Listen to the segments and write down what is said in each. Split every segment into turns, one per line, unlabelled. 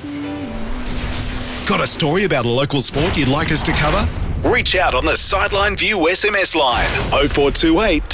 Got a story about a local sport you'd like us to cover? Reach out on the Sideline View SMS line 0428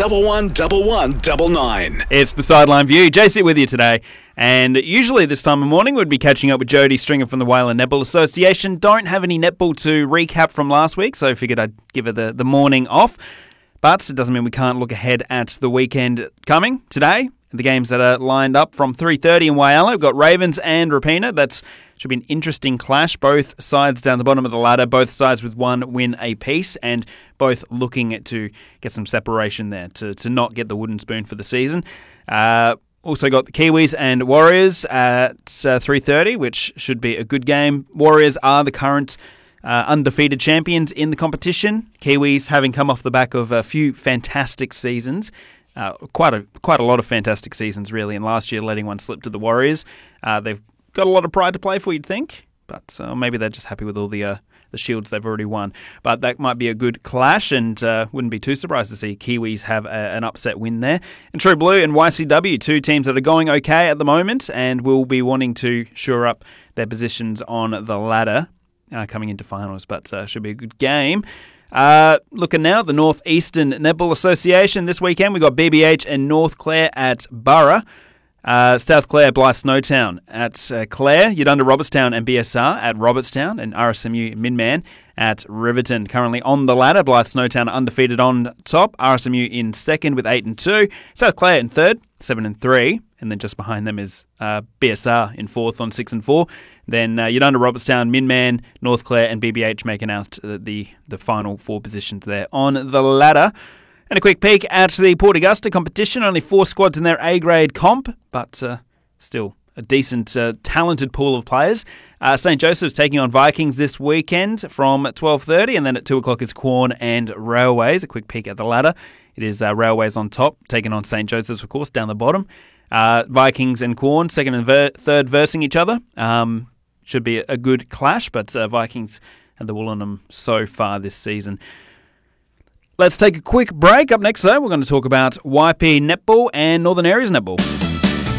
111199.
It's the Sideline View. JC with you today. And usually this time of morning we'd be catching up with Jody Stringer from the Wayland Netball Association. Don't have any netball to recap from last week, so I figured I'd give her the morning off. But it doesn't mean we can't look ahead at the weekend coming today. The games that are lined up from 3:30 in Whyalla. We've got Ravens and Rapina. That should be an interesting clash. Both sides down the bottom of the ladder, both sides with one win apiece, and both looking to get some separation there to not get the wooden spoon for the season. Also got the Kiwis and Warriors at 3:30, which should be a good game. Warriors are the current undefeated champions in the competition. Kiwis having come off the back of a few fantastic seasons. Quite a lot of fantastic seasons, really, and last year letting one slip to the Warriors. They've got a lot of pride to play for, you'd think, but maybe they're just happy with all the shields they've already won. But that might be a good clash, and wouldn't be too surprised to see Kiwis have an upset win there. And True Blue and YCW, two teams that are going okay at the moment and will be wanting to shore up their positions on the ladder coming into finals, but should be a good game. Looking now at the North Eastern Netball Association this weekend, we've got BBH and North Clare at Burra. South Clare, Blythe Snowtown at Clare, Yudunda Robertstown and BSR at Robertstown, and RSMU Minman at Riverton. Currently on the ladder, Blythe Snowtown undefeated on top, RSMU in second with 8-2, South Clare in third, 7-3, and then just behind them is BSR in fourth on 6-4. Then Yudunda Robertstown, Minman, North Clare and BBH making out the final four positions there on the ladder. And a quick peek at the Port Augusta competition. Only 4 squads in their A-grade comp, but still a decent, talented pool of players. St. Joseph's taking on Vikings this weekend from 12:30, and then at 2 o'clock is Quorn and Railways. A quick peek at the ladder. It is Railways on top, taking on St. Joseph's, of course, down the bottom. Vikings and Quorn, second and third versing each other. Should be a good clash, but Vikings had the wool on them so far this season. Let's take a quick break. Up next, though, we're going to talk about YP Netball and Northern Areas Netball.